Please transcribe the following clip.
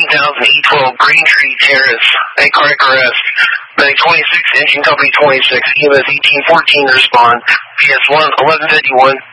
7000 E12 Green Tree Terrace. A cardiac arrest. Medic 26, engine company 26, EMS 1814 respond. PS 1151.